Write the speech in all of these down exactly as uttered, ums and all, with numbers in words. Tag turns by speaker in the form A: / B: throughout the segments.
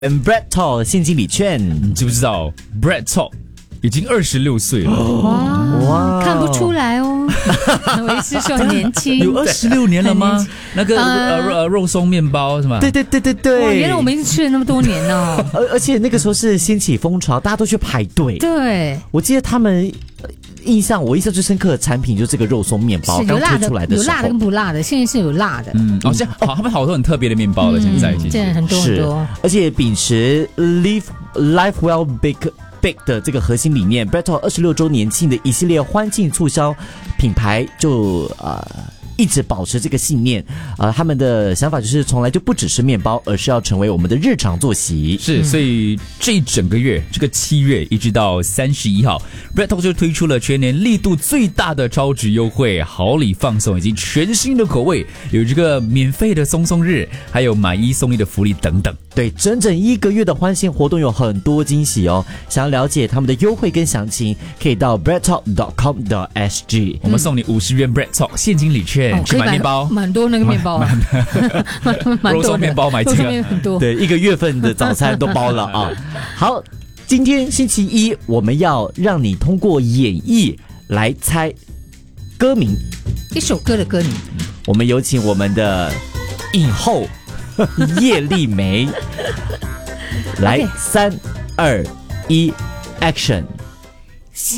A: Bread Talk 现金礼券，
B: 你知不知道 Bread Talk 已经二十六岁了？
C: 哇哇，看不出来哦，我一直说年轻，
B: 有二十六年了吗？那个呃呃肉松面包是吗？
A: 对对对对对，
C: 哇，原来我们已经吃了那么多年了。
A: 而而且那个时候是掀起风潮，大家都去排队。
C: 对，
A: 我记得他们。印象我印象最深刻的产品就是这个肉松面包，刚推出来的时候，
C: 有辣的跟不辣的，现在是有辣的。
B: 嗯，哦，现在好，他们好多很特别的面包了，现在已经
C: 现在很多很多，
A: 而且秉持 Live Life Well Bake Bake 的这个核心理念 ，Bread Talk 二十六周年庆的一系列欢庆促销品牌就呃。一直保持这个信念，呃，他们的想法就是从来就不只是面包，而是要成为我们的日常作息。
B: 是，所以这一整个月，这个七月一直到三十一号 ，Bread Talk 就推出了全年力度最大的超值优惠、好礼放送，以及全新的口味，有这个免费的松松日，还有买一送一的福利等等。
A: 对，整整一个月的欢庆活动有很多惊喜哦。想要了解他们的优惠跟详情，可以到 bread talk dot com dot s g，
B: 我们送你五十元 Bread Talk 现金礼券。
C: 哦、
B: 去买面包，
C: 蛮多那个面包、啊，蛮
B: 肉松面包买进
C: 了，很多，
A: 对，一个月份的早餐都包了啊。好，今天星期一，我们要让你通过演绎来猜歌名，
C: 一首歌的歌名。
A: 我们有请我们的影后叶丽梅，来，三二一 ，Action！
C: 咻。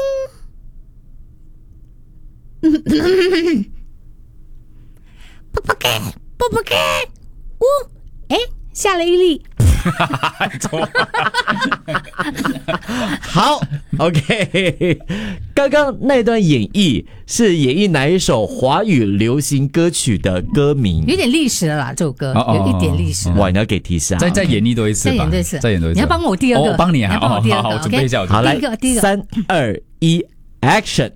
C: 不不给，不不给，呜，哎，下了一粒。
A: 好 ，OK， 刚刚那段演绎是演绎哪一首华语流行歌曲的歌名？
C: 有点历史了啦，这首歌、哦、有一点历史。
A: 哇，你要给提示啊！
B: 再再演绎多一次吧，
C: 再演多一次，
B: 再演多一次。
C: 你要帮我第二个，
B: 我、哦、帮你啊！
C: 你要帮我第二个，
B: 好好，准备一下，我
A: 好来，
C: 第一个，第一个，
A: 三二一 ，Action！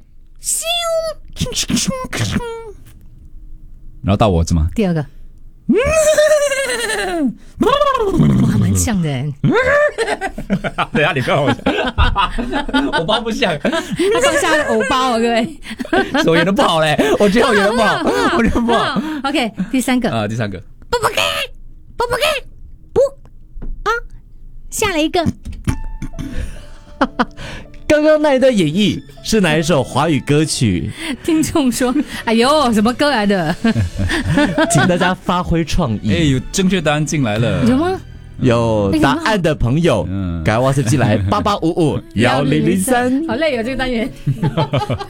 B: 然后到我是吗？
C: 第二个。哇，蛮像的。
B: 等一下，你不要我，我包不像，
C: 他放下了偶包，各位，
B: 我演的不好嘞，我觉得我演的不好，我演的不好。
C: OK， 第三个
B: 啊，第三个，
C: 不不给，不不给，不啊，下了一个。
A: 刚刚那一段演绎是哪一首华语歌曲？
C: 听众说：“哎呦，什么歌来的？”
A: 请大家发挥创意。
B: 哎，有正确答案进来了，
C: 有吗？
A: 有答案的朋友，赶快 WhatsApp 进来八八五五一零零三。
C: 好累哦，这个单元。